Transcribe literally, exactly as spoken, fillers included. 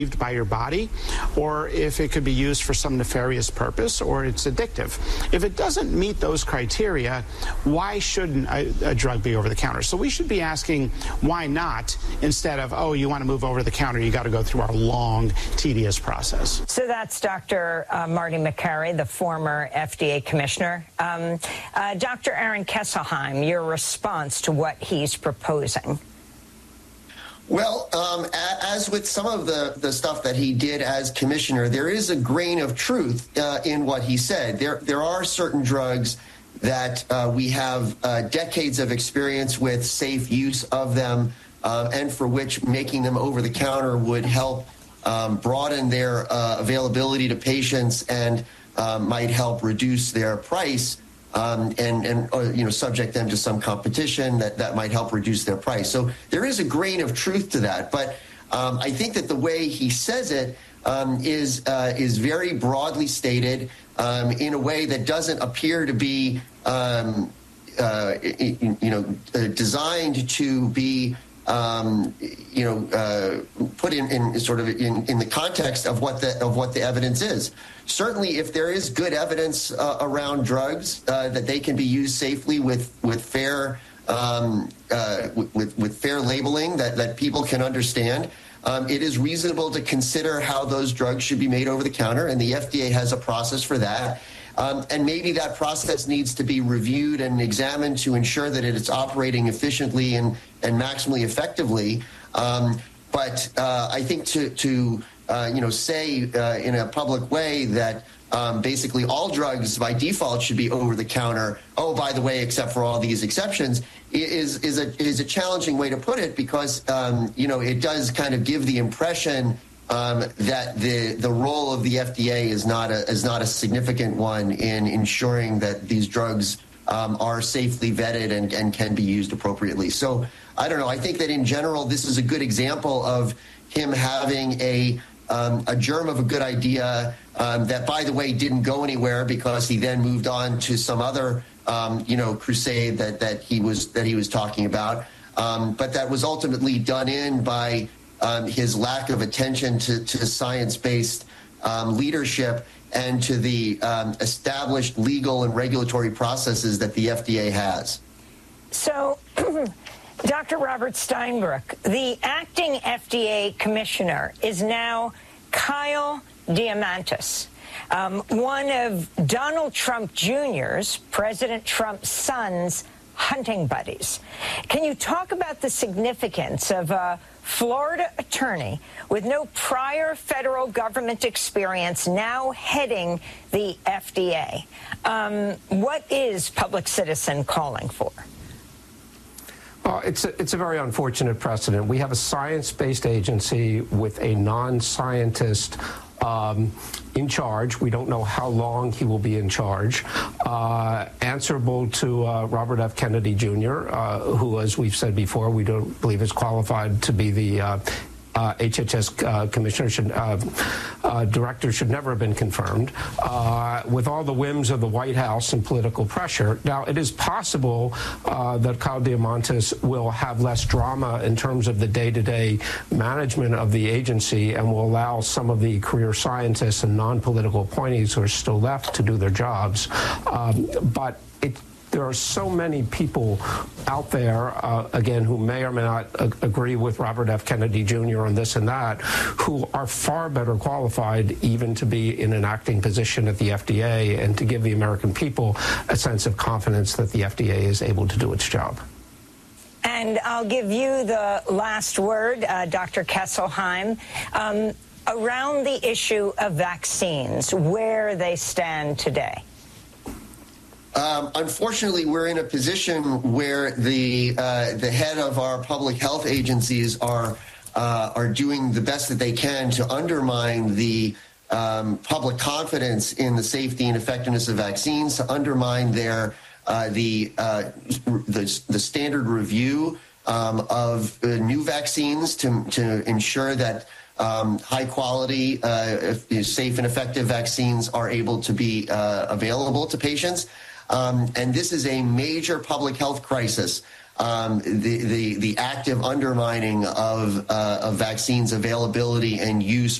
by your body, or if it could be used for some nefarious purpose, or it's addictive. If it doesn't meet those criteria, why shouldn't a, a drug be over the counter? So we should be asking why not, instead of, oh, you want to move over the counter, you got to go through our long, tedious process. So that's Doctor Uh, Marty Makary, the former F D A commissioner. Um, uh, Doctor Aaron Kesselheim, your response to what he's proposing. Well, um, as with some of the, the stuff that he did as commissioner, there is a grain of truth uh, in what he said. There, there are certain drugs that uh, we have uh, decades of experience with safe use of them, uh, and for which making them over the counter would help um, broaden their uh, availability to patients and uh, might help reduce their price. Um, and, and uh, you know, subject them to some competition that, that might help reduce their price. So there is a grain of truth to that. But um, I think that the way he says it um, is uh, is very broadly stated um, in a way that doesn't appear to be, um, uh, you know, uh, designed to be, um, you know, uh, put in, in sort of in, in the context of what the of what the evidence is. Certainly, if there is good evidence uh, around drugs uh, that they can be used safely with with fair um, uh, with with fair labeling that that people can understand, um, it is reasonable to consider how those drugs should be made over the counter, and the F D A has a process for that. Um, and maybe that process needs to be reviewed and examined to ensure that it is operating efficiently and and maximally effectively. Um, but uh, I think to to Uh, you know, say uh, in a public way that um, basically all drugs by default should be over the counter. Oh, by the way, except for all these exceptions, is is a is a challenging way to put it, because um, you know, it does kind of give the impression um, that the the role of the F D A is not a is not a significant one in ensuring that these drugs um, are safely vetted and and can be used appropriately. So I don't know. I think that in general, this is a good example of him having a Um, a germ of a good idea um, that, by the way, didn't go anywhere because he then moved on to some other, um, you know, crusade that that he was that he was talking about, um, but that was ultimately done in by um, his lack of attention to, to science-based um, leadership and to the um, established legal and regulatory processes that the F D A has. So, Doctor Robert Steinbruch, the acting F D A commissioner is now Kyle Diamantis, um, one of Donald Trump Junior's, President Trump's son's, hunting buddies. Can you talk about the significance of a Florida attorney with no prior federal government experience now heading the F D A? Um, what is Public Citizen calling for? Uh, it's, a, it's a very unfortunate precedent. We have a science-based agency with a non-scientist um, in charge. We don't know how long he will be in charge, uh, answerable to uh, Robert F. Kennedy Junior, uh, who, as we've said before, we don't believe is qualified to be the uh, Uh, H H S uh, commissioner should, uh, uh, director should never have been confirmed, uh, with all the whims of the White House and political pressure. Now, it is possible uh, that Kyle Diamantis will have less drama in terms of the day-to-day management of the agency and will allow some of the career scientists and non-political appointees who are still left to do their jobs. Um, but it There are so many people out there, uh, again, who may or may not uh, agree with Robert F. Kennedy Junior on this and that, who are far better qualified even to be in an acting position at the F D A and to give the American people a sense of confidence that the F D A is able to do its job. And I'll give you the last word, uh, Doctor Kesselheim. Um, around the issue of vaccines, where they stand today. Um, unfortunately, we're in a position where the uh, the head of our public health agencies are uh, are doing the best that they can to undermine the um, public confidence in the safety and effectiveness of vaccines, to undermine their uh, the, uh, the the standard review um, of uh, new vaccines to to ensure that um, high quality, uh, safe and effective vaccines are able to be uh, available to patients. Um, and this is a major public health crisis um, the, the the active undermining of uh, of vaccines availability and use